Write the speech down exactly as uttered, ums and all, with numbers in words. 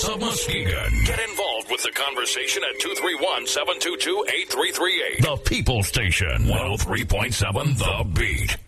of Muskegon. Get involved with the conversation at two three one, seven two two, eight three three eight. The People Station, one oh three point seven The Beat.